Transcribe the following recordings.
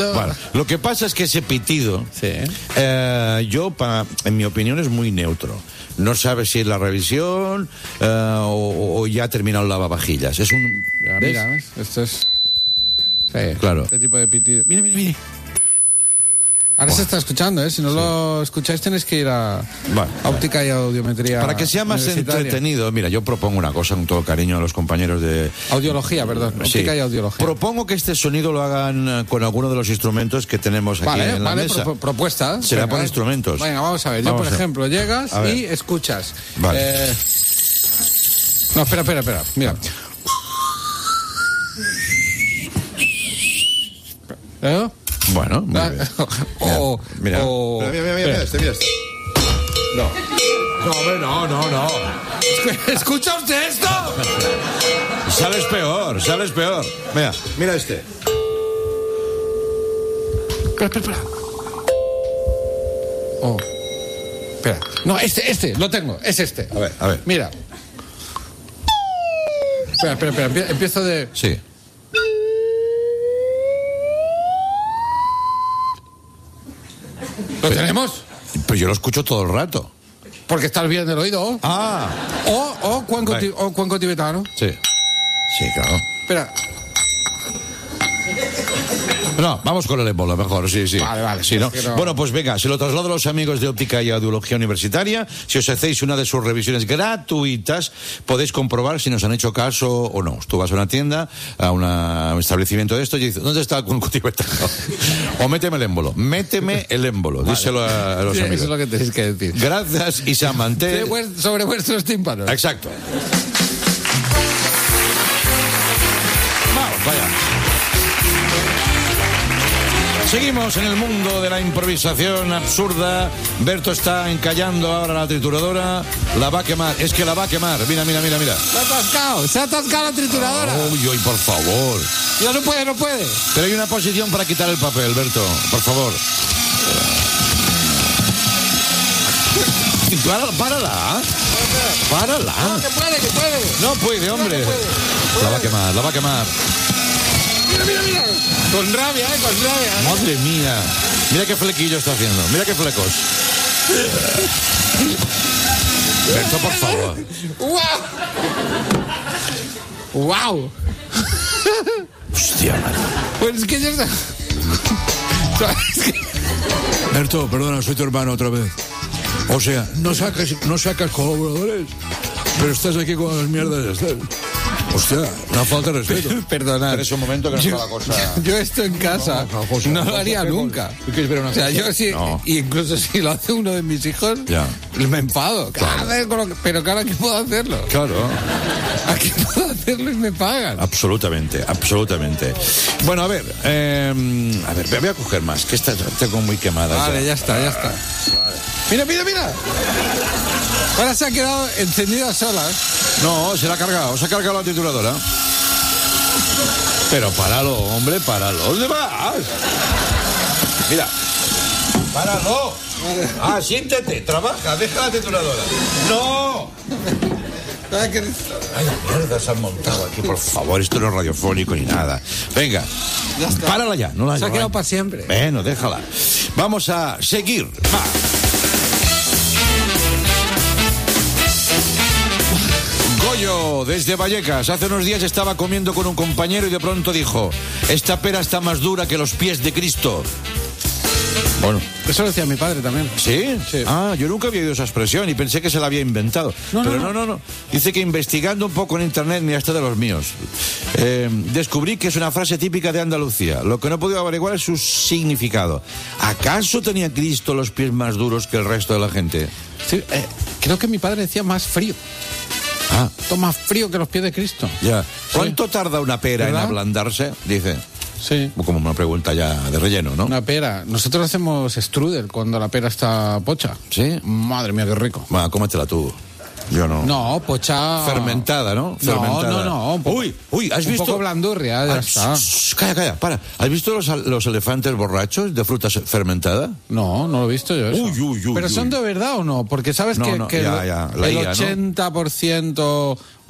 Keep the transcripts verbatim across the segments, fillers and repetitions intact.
Bueno, lo que pasa es que ese pitido, Sí. eh, yo, pa, en mi opinión, es muy neutro. No sabes si es la revisión eh, o, o ya ha terminado el lavavajillas. Es un... Mira, ¿ves? mira, ¿ves? Esto es... Sí, Claro. este tipo de pitido. Mira, mira, mira. Ahora se está escuchando, ¿eh? Si no sí. lo escucháis tenéis que ir a, bueno, a óptica y audiometría. Para que sea más entretenido, mira, yo propongo una cosa con todo cariño a los compañeros de... Audiología, perdón, óptica sí. y audiología. Propongo que este sonido lo hagan con alguno de los instrumentos que tenemos aquí vale, en la vale, mesa. Pro propuesta. Será venga, por instrumentos. Venga, vamos a ver. Yo, vamos por ejemplo, llegas y escuchas. Vale. Eh... No, espera, espera, espera. Mira. ¿Eh? Bueno, muy bien. o, mira, o... mira, mira, mira, mira, este, mira este. No. No, hombre, no, no, no. ¿Escucha usted esto? Sales peor, sales peor. Mira, mira este. Espera, espera, espera. Oh. Espera. No, este, este, lo tengo. Es este. A ver, a ver. Mira. Espera, espera, espera. Empiezo de... Sí. ¿Lo tenemos? Pues yo lo escucho todo el rato. Porque estás bien del oído. Ah. O, o, cuenco, ti, o cuenco tibetano. Sí. Sí, claro. Espera. No, vamos con el ébola mejor, sí, sí. Vale, vale. Sí, ¿no? no... Bueno, pues venga, se lo traslado a los amigos de Óptica y Audiología Universitaria. Si os hacéis una de sus revisiones gratuitas, podéis comprobar si nos han hecho caso o no. Tú vas a una tienda, a, una, a un establecimiento de esto y dices, ¿dónde está el cuenco tibetano? O méteme el émbolo. Méteme el émbolo. Vale. Díselo a, a los sí, amigos. Eso es lo que tenéis que decir. Gracias, Isamanté. Sobre vuestros tímpanos. Exacto. Vamos, vaya. Seguimos en el mundo de la improvisación absurda. Berto está encallando ahora la trituradora. La va a quemar. Es que la va a quemar. Mira, mira, mira, mira. Se ha atascado. Se ha atascado la trituradora. Uy, uy, por favor. Ya no puede, no puede. Pero hay una posición para quitar el papel, Berto. Por favor. Párala, párala. Párala. No, que puede, que puede. No puede, hombre. No, que puede. Puede. La va a quemar, la va a quemar. Mira, mira, mira. Con rabia, eh, con rabia. Madre mía. Mira qué flequillo está haciendo. Mira qué flecos. Berto, por favor. ¡Wow! ¡Wow! Hostia, madre. Pues es que ya está. Berto, perdona, soy tu hermano otra vez. O sea, no sacas, no sacas colaboradores, pero estás aquí con las mierdas de Estel. Hostia, una falta de respeto. Perdonad. Pero es un momento que no yo, está la cosa... Yo esto en casa no, no, no, no lo haría nunca. ¿Tú quieres ver una o sea, cosa? yo sí, No. incluso si lo hace uno de mis hijos, ya. me enfado. Claro. Vez con lo que, pero claro, aquí puedo hacerlo. Claro. Aquí puedo hacerlo y me pagan. Absolutamente, absolutamente. Bueno, a ver, eh, a ver, voy a coger más, que esta tengo muy quemada. Vale, ya, ya está, ya está. Vale. Mira, mira, mira. Ahora se ha quedado encendida a solas. No, se la ha cargado, se ha cargado la trituradora. Pero páralo, hombre, páralo. ¿Dónde vas? Mira, páralo. Ah, siéntete, trabaja, deja la trituradora. ¡No! Ay, que... Ay, la mierda se han montado aquí, por favor, esto no es radiofónico ni nada. Venga, ya está. Párala ya. No la se ha quedado no, para siempre. Bueno, déjala. Vamos a seguir. Va. Goyo, desde Vallecas. Hace unos días estaba comiendo con un compañero y de pronto dijo: esta pera está más dura que los pies de Cristo. Bueno. Eso lo decía mi padre también. ¿Sí? Sí. Ah, yo nunca había oído esa expresión y pensé que se la había inventado. No, Pero no, no, no, no. Dice que investigando un poco en internet, mira, este de los míos, eh, descubrí que es una frase típica de Andalucía. Lo que no he podido averiguar es su significado. ¿Acaso tenía Cristo los pies más duros que el resto de la gente? Sí, eh, creo que mi padre decía más frío. Ah. Esto más frío que los pies de Cristo. Ya. ¿Cuánto sí. tarda una pera ¿verdad? en ablandarse? Dice. Sí. Como una pregunta ya de relleno, ¿no? Una pera. Nosotros hacemos strudel cuando la pera está pocha. ¿Sí? Madre mía, qué rico. Va, cómetela tú. Yo no. No, pocha... Fermentada, ¿no? Fermentada. No, no, no. Un poco, uy, uy, ¿has un visto? Un poco blandurria, ya ah, está. Shh, calla, calla, para. ¿Has visto los, los elefantes borrachos de fruta fermentada? No, no lo he visto yo eso. Uy, uy, uy. ¿Pero son de verdad o no? Porque sabes no, que, no, que ya, el, ya, la el I A, ochenta por ciento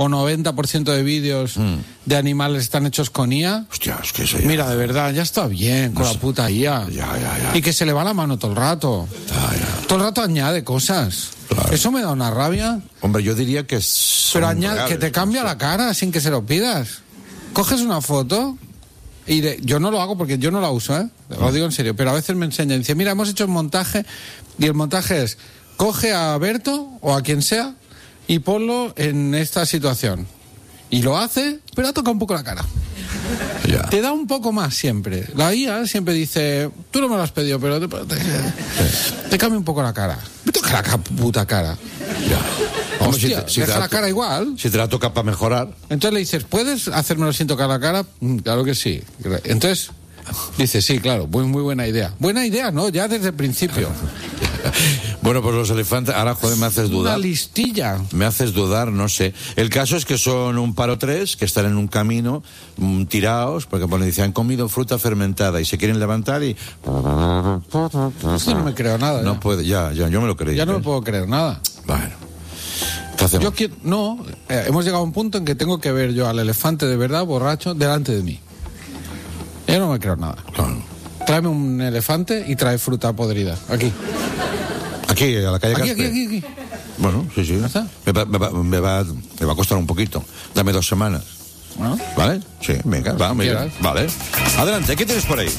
o noventa por ciento de vídeos mm. de animales están hechos con I A. Hostia, es que eso ya... Mira, de verdad, ya está bien con no la puta I A. Ya, ya, ya. Y que se le va la mano todo el rato. Ya, ya. Todo el rato añade cosas. Claro. Eso me da una rabia. Hombre, yo diría que es... Pero añade, que te cambia la cara sin que se lo pidas. Coges una foto... Y de, yo no lo hago porque yo no la uso, ¿eh? Lo digo en serio, pero a veces me enseña y dice, mira, hemos hecho un montaje y el montaje es, coge a Berto o a quien sea y ponlo en esta situación. Y lo hace, pero ha tocado un poco la cara. Ya. Te da un poco más siempre. La I A siempre dice, tú no me lo has pedido, pero te, te, te cambia un poco la cara. Me toca la puta cara. Ya. Hostia, si te, si deja te la cara igual. Si te la toca para mejorar. Entonces le dices, ¿puedes hacérmelo sin tocar la cara? Mm, claro que sí. Entonces dice, sí, claro, muy, muy buena idea. Buena idea, ¿no? Ya desde el principio. Bueno, pues los elefantes, ahora joder, me haces dudar. Una listilla. Me haces dudar, no sé. El caso es que son un par o tres que están en un camino um, tirados, porque bueno, dicen, han comido fruta fermentada y se quieren levantar y... Esto no me creo nada. No ya. puede, ya, ya, yo me lo creí. Ya no ¿eh? me puedo creer nada. Bueno. ¿Qué hacemos? Yo quiero, no, eh, hemos llegado a un punto en que tengo que ver yo al elefante de verdad, borracho, delante de mí. Yo no me creo nada. Claro. Tráeme un elefante y trae fruta podrida. Aquí. Aquí, a la calle Aquí, Caspe. aquí, aquí, aquí. Bueno, sí, sí. ¿Está? Me va, me, va, me, va, me va a costar un poquito. Dame dos semanas. Bueno. ¿Vale? Sí, venga, va, mira. Vale. Adelante, ¿qué tienes por ahí?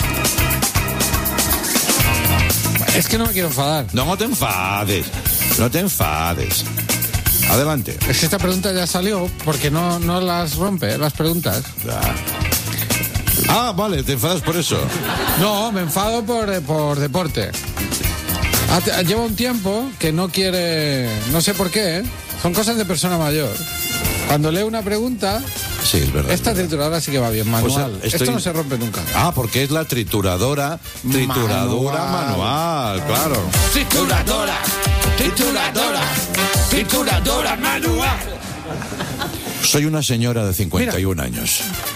Es que no me quiero enfadar. No, no te enfades. No te enfades. Adelante. Es que esta pregunta ya salió porque no, no las rompe, las preguntas. Ya. Ah, vale, te enfadas por eso. No, me enfado por, por deporte. Ha, lleva un tiempo que no quiere, no sé por qué, ¿eh? Son cosas de persona mayor. Cuando lee una pregunta, sí, es verdad. Esta es verdad. trituradora sí que va bien, manual. O sea, estoy... Esto no se rompe nunca. Ah, porque es la trituradora, trituradora manual, manual claro. Trituradora, trituradora, trituradora manual. Soy una señora de cincuenta y un Mira. años.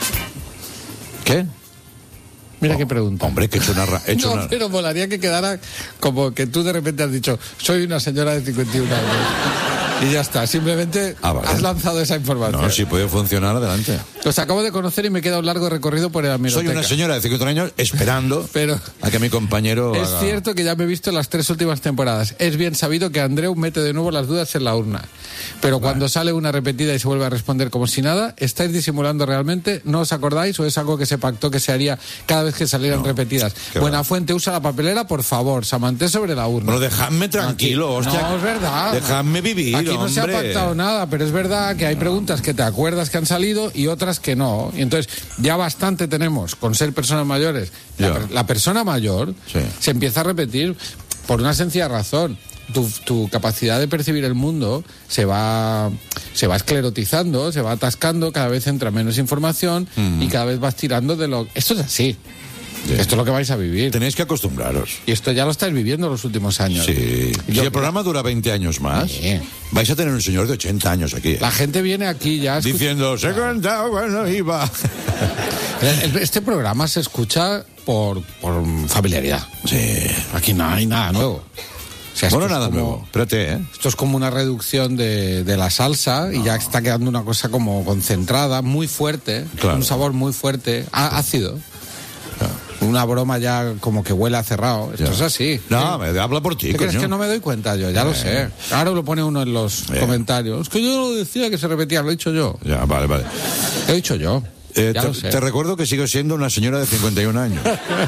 ¿Qué? Mira oh, qué pregunta. Hombre, que he hecho una... Ra- he hecho no, una... pero molaría que quedara como que tú de repente has dicho, soy una señora de cincuenta y un años. Y ya está, simplemente ah, vale. has lanzado esa información. No, si puede funcionar, adelante. Los acabo de conocer y me queda un largo recorrido por el hemeroteca. Soy una señora de cincuenta años esperando pero a que mi compañero es haga... cierto que ya me he visto las tres últimas temporadas. Es bien sabido que Andreu mete de nuevo las dudas en la urna. Pero vale. cuando sale una repetida y se vuelve a responder como si nada, ¿estáis disimulando realmente? ¿No os acordáis o es algo que se pactó que se haría cada vez que salieran no, repetidas? Buenafuente, usa la papelera, por favor. Samanté sobre la urna. Bueno, dejadme tranquilo, Aquí. hostia. No, es verdad. Dejadme vivir, Aquí no hombre. se ha pactado nada, pero es verdad que hay preguntas que te acuerdas que han salido y otras que no. Y entonces ya bastante tenemos con ser personas mayores. La, la persona mayor sí. se empieza a repetir por una sencilla razón. Tu, tu capacidad de percibir el mundo se va se va esclerotizando, se va atascando, cada vez entra menos información mm. y cada vez vas tirando de lo... Esto es así. Sí. Esto es lo que vais a vivir. Tenéis que acostumbraros. Y esto ya lo estáis viviendo los últimos años. Sí. Y si el programa dura veinte años más, sí. vais a tener un señor de ochenta años aquí. ¿eh? La gente viene aquí ya... Diciendo, se contaba cuando iba. Este programa se escucha por, por familiaridad. Sí. Aquí no hay nada nuevo. O sea, bueno, nada como, nuevo. Espérate, ¿eh? Esto es como una reducción de, de la salsa no. y ya está quedando una cosa como concentrada, muy fuerte, claro. un sabor muy fuerte, á, ácido. Claro. Una broma ya como que huele a cerrado. Esto ya. es así. No, ¿eh? me habla por ti, ¿Qué crees que no me doy cuenta yo? Ya eh. lo sé. Ahora lo pone uno en los eh. comentarios. Es que yo no decía que se repetía, lo he dicho yo. Ya, vale, vale. Lo he dicho yo. Eh, te, te recuerdo que sigo siendo una señora de cincuenta y un años.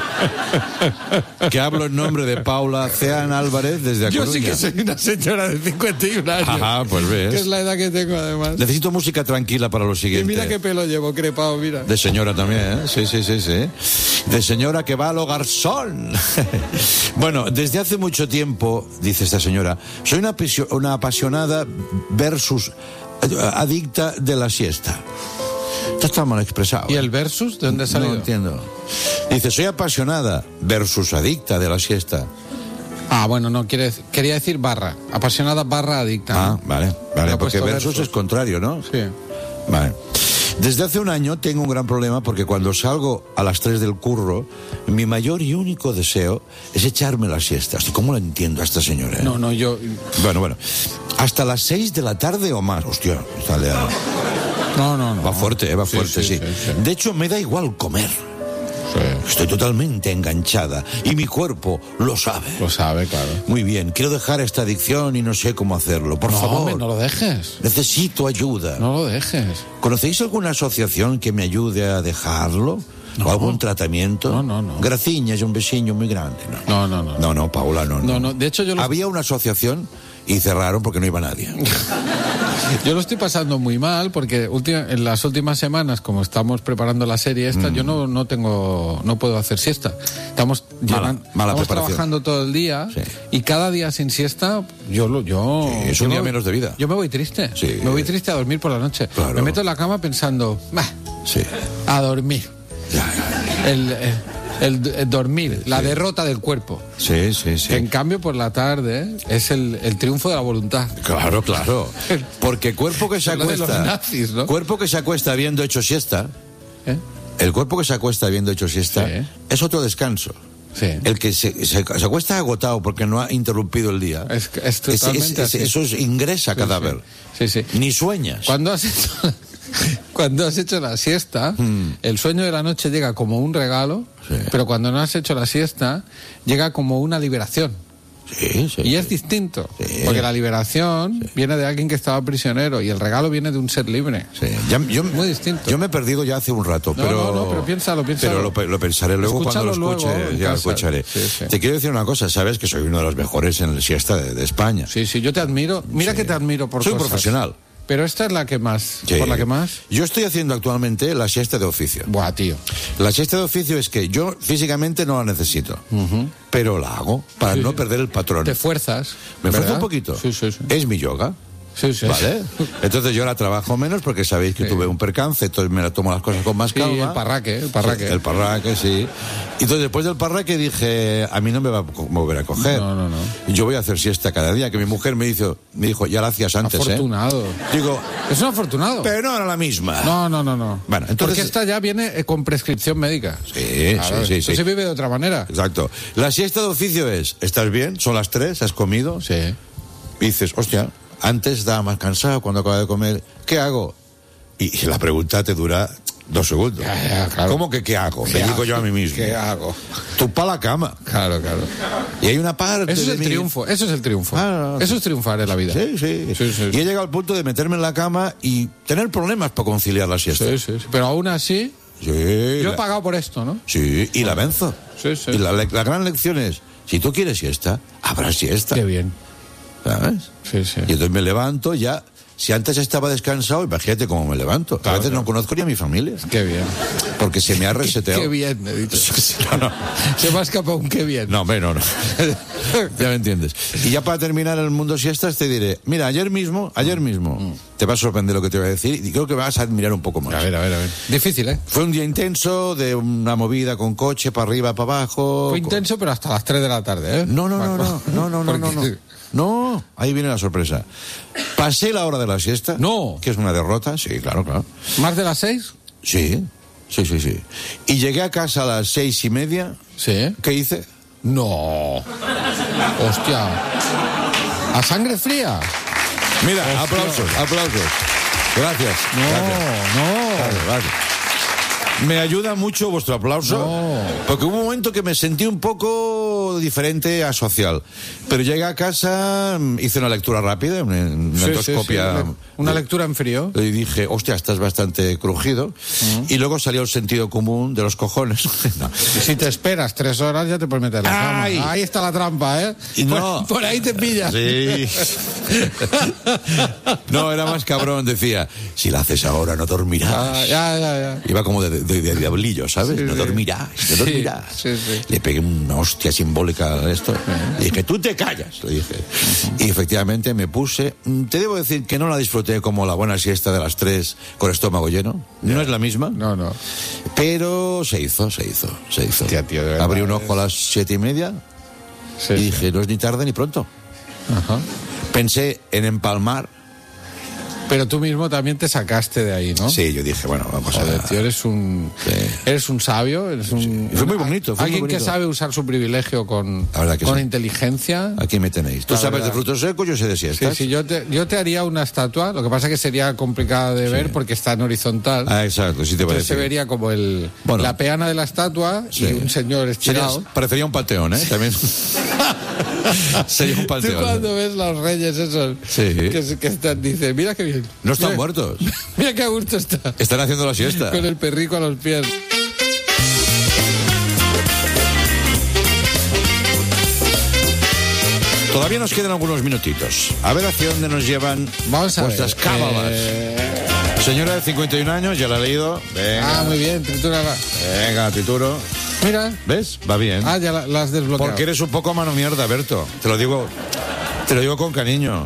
Que hablo en nombre de Paula Ceán Álvarez desde A Yo Coruña. sí que soy una señora de cincuenta y un años. Ajá, pues ves. Que es la edad que tengo, además. Necesito música tranquila para lo siguiente. Y mira qué pelo llevo, crepado, mira. De señora también, ¿eh? Sí, sí, sí, sí. De señora que va a lo garzón. Bueno, desde hace mucho tiempo, dice esta señora, soy una, una apasionada versus adicta de la siesta. Esto está mal expresado. ¿Y el versus? ¿De dónde ha salido? No entiendo. Dice, soy apasionada versus adicta de la siesta. Ah, bueno, no, quiere, quería decir barra. Apasionada barra adicta. Ah, ¿no? vale, vale, no porque versus, versus es contrario, ¿no? Sí. Vale. Desde hace un año tengo un gran problema porque cuando salgo a las tres del curro, mi mayor y único deseo es echarme la siesta. ¿Cómo lo entiendo a esta señora? ¿eh? No, no, yo... Bueno, bueno. Hasta las seis de la tarde o más. Hostia, está liado. No, no, no. Va fuerte, eh, va Sí, fuerte, sí, sí, sí, sí. De hecho, me da igual comer. Sí. Estoy totalmente enganchada y mi cuerpo lo sabe. Lo sabe, claro. Muy bien, quiero dejar esta adicción y no sé cómo hacerlo. Por no, favor, hombre, no lo dejes. necesito ayuda. No lo dejes. ¿Conocéis alguna asociación que me ayude a dejarlo? No. ¿O algún tratamiento? No, no, no. Graciñas, un besiño muy grande. No, No, no, no. no, no, Paula, no, no. No, no. De hecho, yo lo, Había una asociación y cerraron porque no iba nadie. yo lo estoy pasando muy mal porque última- en las últimas semanas, como estamos preparando la serie esta, Mm. yo no, no tengo, no puedo hacer siesta. Estamos, Mala- llevan- mala estamos preparación. trabajando todo el día Sí. y cada día sin siesta, yo lo, yo. Sí, es yo un me día voy- menos de vida. Yo me voy triste. Sí. Me voy triste a dormir por la noche. Claro. Me meto en la cama pensando, "Bah, Sí. a dormir. Ya, ya. El, el, el- el dormir, la derrota del cuerpo. Sí, sí, sí. Que en cambio por la tarde es el, el triunfo de la voluntad. Claro, claro. Porque cuerpo que se Lo de los acuesta. nazis, ¿no? Cuerpo que se acuesta habiendo hecho siesta. ¿Eh? El cuerpo que se acuesta habiendo hecho siesta Sí. es otro descanso. Sí. El que se, se, se acuesta agotado porque no ha interrumpido el día. Es, es Ese- totalmente ese- así. eso es ingresa Sí, cadáver. Sí, sí. sí. Ni sueñas. Cuando has hecho, cuando has hecho la siesta, el sueño de la noche llega como un regalo, Sí. pero cuando no has hecho la siesta, llega como una liberación. Sí, sí. Y es distinto, Sí. porque la liberación viene de alguien que estaba prisionero y el regalo viene de un ser libre. Sí. Ya- yo, Muy distinto. Yo me he perdido ya hace un rato, No, pero... no, no, pero piénsalo, piénsalo. Pero lo, pe- lo pensaré luego Escúchalo cuando lo escuche, luego en ya lo casa. escucharé. Sí, sí. Te quiero decir una cosa, sabes que soy uno de los mejores en la siesta de, de España. Sí, sí, yo te admiro. Mira Sí. que te admiro por Soy cosas. profesional. Pero esta es la que más, Sí. por la que más. Yo estoy haciendo actualmente la siesta de oficio. Buah, tío. La siesta de oficio es que yo físicamente no la necesito, pero la hago para Sí, no sí. perder el patrón. Te fuerzas. Me esfuerzo ¿verdad? un poquito. Sí, sí, sí. Es mi yoga. Sí, sí. ¿Vale? Entonces yo la trabajo menos porque sabéis que Sí. tuve un percance, entonces me la tomo las cosas con más Sí, calma. el parraque, el parraque. Sí, el parraque, sí. Y entonces después del parraque dije, a mí no me va a co- volver a coger. No, no, no. Y yo voy a hacer siesta cada día, que mi mujer me dijo, me dijo ya la hacías antes, Afortunado. ¿eh? Digo, Es un afortunado. pero no era la misma. No, no, no, no. Bueno, entonces- Porque esta ya viene eh, con prescripción médica. Sí, Claro, sí, sí, esto sí. se vive de otra manera. Exacto. La siesta de oficio es, ¿estás bien? Son las tres, ¿has comido? Sí. Y dices, hostia, antes estaba más cansado cuando acababa de comer. ¿Qué hago? Y la pregunta te dura dos segundos. Ya, ya, claro. ¿Cómo que qué hago? Me digo yo a mí mismo. ¿Qué hago? Tú pa' la cama. Claro, claro. Y hay una parte Eso es de el mí- triunfo, eso es el triunfo. Ah, eso sí. es triunfar en la vida. Sí, sí, Sí, sí. Y he llegado al punto de meterme en la cama y tener problemas para conciliar la siesta. Sí, sí, sí. Pero aún así, Sí, yo la- he pagado por esto, ¿no? sí, y la venzo. Sí, sí. Y la, la gran lección es, si tú quieres siesta, habrá siesta. Qué bien. ¿Sabes? Sí, sí. Y entonces me levanto ya. Si antes estaba descansado, imagínate cómo me levanto. A Claro, veces claro. no conozco ni a mi familia. Qué bien. Porque se me ha reseteado. Qué bien, me he dicho. No, no. Se me ha escapado un qué bien. No, hombre, no, no. Ya me entiendes. Y ya para terminar el mundo siestas te diré, mira, ayer mismo, ayer mismo, te va a sorprender lo que te voy a decir y creo que vas a admirar un poco más. A ver, a ver, a ver. Difícil, ¿eh? Fue un día intenso, de una movida con coche, para arriba, para abajo. Fue intenso, pero hasta las tres de la tarde, ¿eh? No, no, no, no, no, no, no, no, no. Porque- No, ahí viene la sorpresa. Pasé la hora de la siesta. No. Que es una derrota, sí, claro, claro. ¿Más de las seis? Sí, sí, sí, sí. Y llegué a casa a las seis y media. Sí. ¿Qué hice? No. Hostia. ¿A sangre fría? Mira, Hostia. aplausos, aplausos. Gracias. No, Gracias. no. Gracias, gracias. Me ayuda mucho vuestro aplauso, No. porque hubo un momento que me sentí un poco diferente a social. Pero llegué a casa, mm, hice una lectura rápida, una, una Sí, sí, endoscopia. sí. Una lectura en frío. Y dije, hostia, estás bastante crujido. Y luego salió el sentido común de los cojones. No. Y si te esperas tres horas ya te puedes meter en la cama. Ay. Ahí está la trampa, ¿eh? Y no. Por, por ahí te pillas. Sí. No, era más cabrón, decía, si la haces ahora no dormirás. Ah, ya, ya, ya. Iba como de, de, de diablillo, ¿sabes? Sí, no sí. dormirás, no Sí, dormirás. sí, sí. Le pegué una hostia simbólica a esto. Le dije, tú te callas, le dije. Y efectivamente me puse. mm, Te debo decir que no la disfruté como la buena siesta de las tres con estómago lleno. No es la misma. No, no. Pero se hizo, se hizo, se hizo. Hostia, tío, de verdad, Abrí un ojo es- a las siete y media Sí, y sí. dije, no es ni tarde ni pronto. Ajá. Pensé en empalmar Pero tú mismo también te sacaste de ahí, ¿no? Sí, yo dije, bueno, vamos a Joder, ver. tío, eres un, Sí. eres un sabio, eres un... Sí. Fue muy bonito, fue alguien muy bonito. que sabe usar su privilegio con, La verdad que con sí. inteligencia. Aquí me tenéis. Tú La sabes verdad. de frutos secos, yo sé de Sí, siestas. sí, yo te, yo te haría una estatua, lo que pasa que sería complicada de ver porque está en horizontal. Ah, exacto, sí te Entonces parece. se vería como el, Bueno. la peana de la estatua Sí. y un señor estirado. Sería- parecería un panteón, ¿eh? También. Sería un Tú panteón. cuando ves los reyes esos Sí. que, se- que están, dice, mira qué bien. No están Mira- muertos. Mira qué a gusto está. Están haciendo la siesta. Con el perrico a los pies. Todavía nos quedan algunos minutitos. A ver hacia dónde nos llevan Vamos a vuestras ver. cábalas. Eh, Señora de cincuenta y un años, ya la he leído. Venga, Ah, muy bien, tritúrala. venga, trituro. Mira. ¿Ves? Va bien. Ah, ya la, la has desbloqueado. Porque eres un poco mano mierda, Berto. Te lo digo, te lo digo con cariño.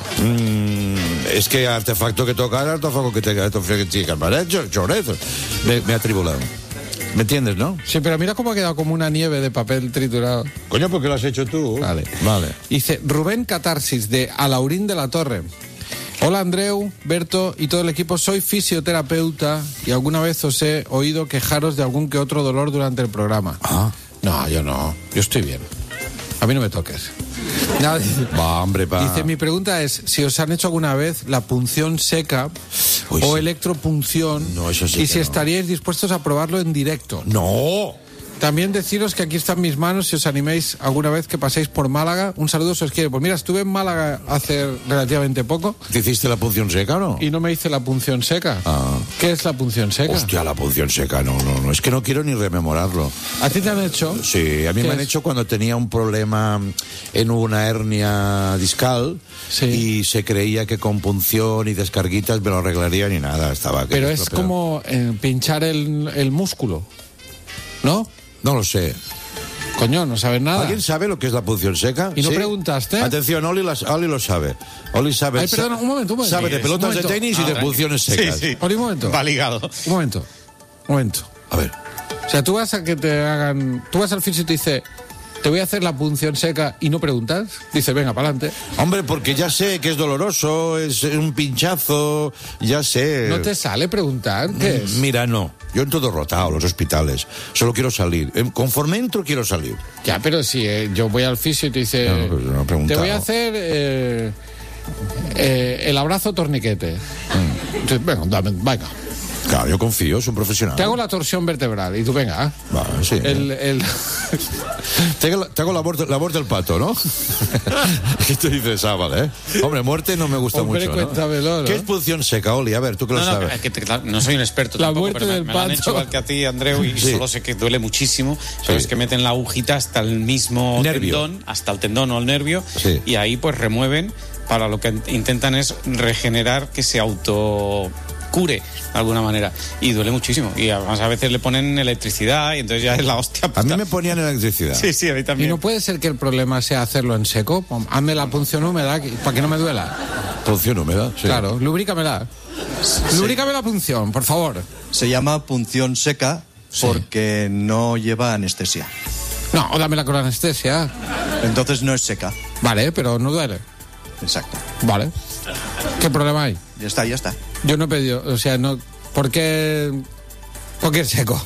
Mm, es que artefacto que tocar, artefacto que te que chicas, ¿vale? Chorezo. Me, me ha tribulado. ¿Me entiendes, no? Sí, pero mira cómo ha quedado como una nieve de papel triturado. Coño, porque lo has hecho tú. Vale. Vale. Dice Rubén Catarsis de Alaurín de la Torre. Hola Andreu, Berto y todo el equipo, soy fisioterapeuta y alguna vez os he oído quejaros de algún que otro dolor durante el programa. Ah. No, yo no, yo estoy bien. A mí no me toques. Nada, dice, Va, hombre, va. dice, mi pregunta es si os han hecho alguna vez la punción seca Uy, o sí. electropunción No, eso sí y que si no. estaríais dispuestos a probarlo en directo. ¡No! También deciros que aquí están mis manos si os animéis alguna vez que paséis por Málaga. Un saludo si os quiere. Pues mira, estuve en Málaga hace relativamente poco ¿Te hiciste la punción seca o no? y no me hice la punción seca. Ah. ¿Qué es la punción seca? Hostia, la punción seca, no, no, no. Es que no quiero ni rememorarlo. ¿A ti te han hecho? Sí, a mí ¿Qué me han es? hecho cuando tenía un problema en una hernia discal Sí. y se creía que con punción y descarguitas me lo arreglarían y nada, estaba... Pero es estropeado. como eh, pinchar el, el músculo, ¿no? No lo sé. Coño, no sabes nada. ¿Alguien sabe lo que es la punción seca? ¿Y no ¿Sí? preguntaste? Atención, Oli, las- Oli lo sabe. Oli sabe. Ay, perdona, un momento, un momento. Sabe de Un pelotas de momento. tenis y Ah, de tranqui. punciones secas. Sí, sí. Ori, un momento. Va ligado. Un momento. Un momento. A ver. O sea, tú vas a que te hagan... Tú vas al fisio y te dice... Te voy a hacer la punción seca y no preguntas. Dice, venga, para adelante. Hombre, porque ya sé que es doloroso, es un pinchazo, ya sé. ¿No te sale preguntar qué es? Mira, no. Yo entro todo rotado, los hospitales. Solo quiero salir. Em, Conforme entro, quiero salir. Ya, pero si eh, yo voy al fisio y te dice... No, no, pues no he te preguntado. voy a hacer eh, eh, el abrazo torniquete. Mm. Entonces, venga, dame, venga. Claro, yo confío, es un profesional. Te hago la torsión vertebral y tú, venga. ¿eh? Vale, sí. El, el... Te hago, la- te hago la, muerte, la muerte del pato, ¿no? Y tú dices, ah, vale, ¿eh? Hombre, muerte no me gusta Hombre, mucho, ¿no? cuéntamelo, ¿no? ¿Qué es punción seca, Oli? A ver, tú que lo No, no, sabes. es que te- no soy un experto La tampoco, muerte pero me, del me lo han pato. hecho igual que a ti, Andreu, y Sí. solo sé que duele muchísimo. Pero Sí. es que meten la agujita hasta el mismo Nervio. tendón, hasta el tendón o el nervio, Sí. y ahí pues remueven, para lo que intentan es regenerar que se auto cure de alguna manera, y duele muchísimo, y además a veces le ponen electricidad y entonces ya es la hostia A mí puta. me ponían electricidad. Sí, sí, a mí Y también. no puede ser que el problema sea hacerlo en seco. Pon- Hazme la punción húmeda que- para que no me duela. Punción húmeda, sí. Claro, lubrícamela. Lubrícame la punción, por favor. Se llama punción seca porque no lleva anestesia. No, dámela con anestesia. Entonces no es seca. Vale, pero no duele. Exacto. Vale. ¿Qué problema hay? Ya está, ya está. Yo no he pedido, o sea, no. ¿Por qué? ¿Por qué seco?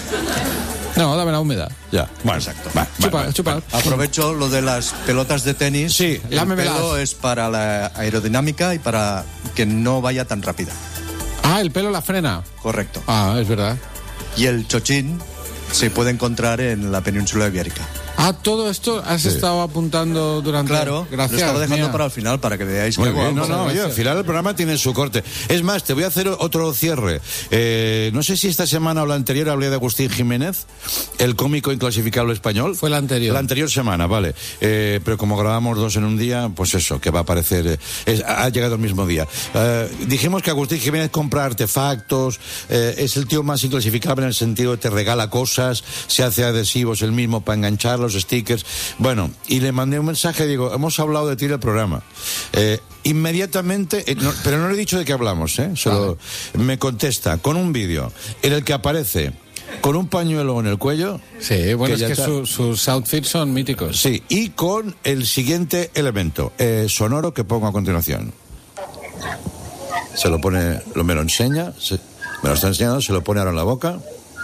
No, dame la húmeda. Ya, bueno, Exacto. va, va, Chupa, va. chupa. Aprovecho lo de las pelotas de tenis. Sí, el lámemelas. pelo es para la aerodinámica y para que no vaya tan rápida. Ah, el pelo la frena. Correcto. Ah, es verdad. Y el chochín se puede encontrar en la península ibérica. Ah, todo esto has estado apuntando durante. Claro, Gracias. lo estaba dejando mía. para el final para que veáis Muy que hago bien, no, algo. no, oye, al final el programa tiene su corte. Es más, te voy a hacer otro cierre. Eh, no sé si esta semana o la anterior hablé de Agustín Jiménez, el cómico inclasificable español. Fue la anterior. La anterior semana, vale. Eh, pero como grabamos dos en un día, pues eso, que va a aparecer. eh, es- ha llegado el mismo día. Eh, dijimos que Agustín Jiménez compra artefactos, eh, es el tío más inclasificable en el sentido de te regala cosas, se hace adhesivos él mismo para enganchar los stickers. Bueno, y le mandé un mensaje, digo, hemos hablado de ti en el programa. Eh, inmediatamente, eh, no- pero no le he dicho de qué hablamos, ¿eh? Solo me contesta con un vídeo en el que aparece con un pañuelo en el cuello. Sí, bueno, que ya es que está. su- sus outfits son míticos. Sí, y con el siguiente elemento eh, sonoro que pongo a continuación. se lo pone, lo, me lo enseña, se, me lo está enseñando, se lo pone ahora en la boca.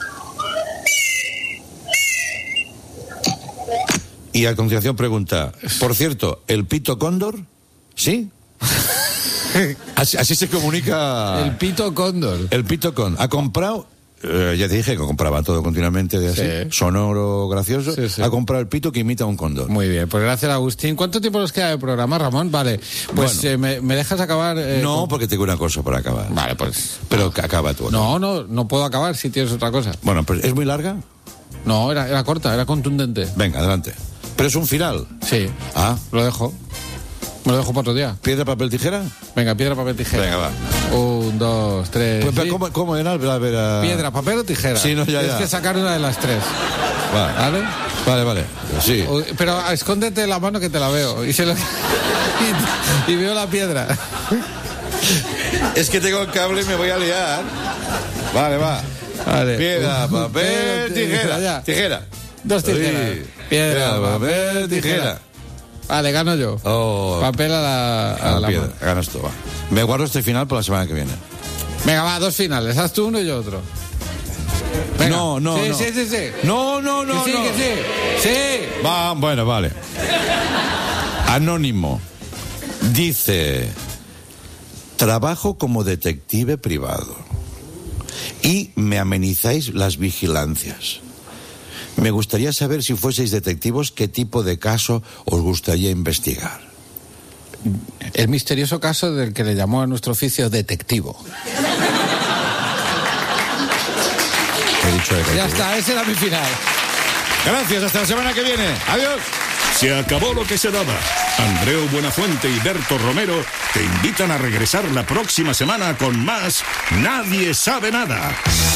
Y a continuación pregunta, por cierto, ¿el pito cóndor? ¿Sí? Así, así se comunica... El pito cóndor. El pito cóndor. ¿Ha comprado? Eh, ya te dije que compraba todo continuamente de así, sí. Sonoro, gracioso. Sí, sí. Ha comprado el pito que imita un cóndor. Muy bien, pues gracias, Agustín. ¿Cuánto tiempo nos queda de programa, Ramón? Vale, pues bueno. eh, me, ¿me dejas acabar? Eh, no, con... porque tengo una cosa para acabar. Vale, pues... Pero que acaba tú. No, no, no puedo acabar si tienes otra cosa. Bueno, pues ¿es muy larga? No, era, era corta, era contundente. Venga, adelante. ¿Pero es un final? Sí. Ah. Lo dejo. Me lo dejo para otro día. ¿Piedra, papel, tijera? Venga, piedra, papel, tijera. Venga, va. Un, dos, tres... Pues, pero, ¿cómo, ¿Cómo era? A ver, a... Piedra, papel o tijera. Sí, no, ya, Tienes ya. que sacar una de las tres. Vale. ¿Vale? Vale, vale. Sí. Pero escóndete la mano que te la veo. Y, se lo... y, y veo la piedra. Es que tengo el cable y me voy a liar. Vale, va. Vale. Piedra, papel, tijera. Ya. Tijera. Dos tijeras. Sí. Piedra, Piedra, papel, tijera. Vale, gano yo. Oh. Papel a la, a a la piedra. mano. Ganas tú, va. Me guardo este final para la semana que viene. Venga, va, dos finales. Haz tú uno y yo otro. Venga. No, no, sí, no. Sí, sí, sí. No, no, no, que sí, no. que sí. Sí. Va, bueno, vale. Anónimo. Dice... Trabajo como detective privado. Y me amenizáis las vigilancias. Me gustaría saber, si fueseis detectivos, qué tipo de caso os gustaría investigar. El misterioso caso del que le llamó a nuestro oficio detectivo. He dicho detectivo. Ya está, ese era mi final. Gracias, hasta la semana que viene. Adiós. Se acabó lo que se daba. Andreu Buenafuente y Berto Romero te invitan a regresar la próxima semana con más Nadie Sabe Nada.